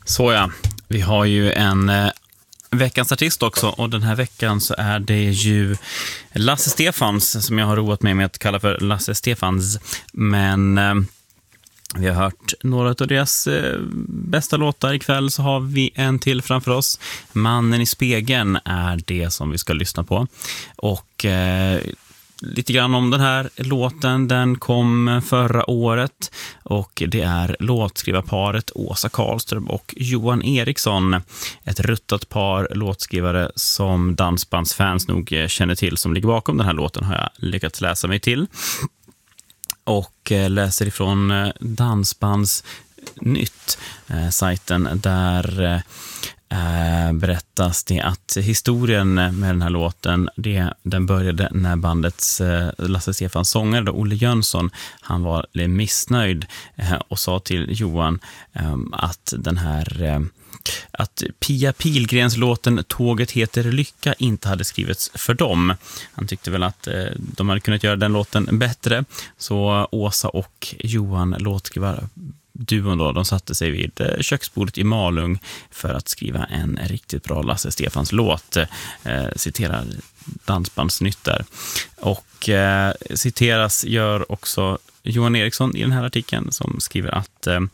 Så ja, vi har ju en veckans artist också, och den här veckan så är det ju Lasse Stefans, som jag har roat mig med att kalla för Lasse Stefans. Men vi har hört några av deras bästa låtar. Ikväll så har vi en till framför oss. Mannen i spegeln är det som vi ska lyssna på. Och lite grann om den här låten. Den kom förra året och det är låtskrivarparet Åsa Karlström och Johan Eriksson. Ett ruttat par låtskrivare som dansbandsfans nog känner till, som ligger bakom den här låten, har jag lyckats läsa mig till. Och läser ifrån Dansbandsnytt, sajten, där berättas det att historien med den här låten, den började när bandets Lasse Stefans sångare Olle Jönsson, han var missnöjd och sa till Johan att den här att Pia Pilgrens låten Tåget heter lycka inte hade skrivits för dem. Han tyckte väl att de hade kunnat göra den låten bättre. Så Åsa och Johan, låtskrivarduon då, de satte sig vid köksbordet i Malung för att skriva en riktigt bra Lasse Stefans låt. Citerar Dansbandsnytt där. Och citeras gör också Johan Eriksson i den här artikeln, som skriver att